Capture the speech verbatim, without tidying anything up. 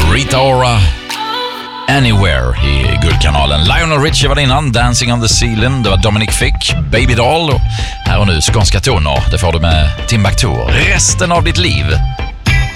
Rita Ora, Anywhere i Guldkanalen. Lionel Richie var det innan, Dancing on the Ceiling. Det var Dominic Fick, Baby Doll. Och här och nu skånska toner. Det får du med Timbuktu resten av ditt liv.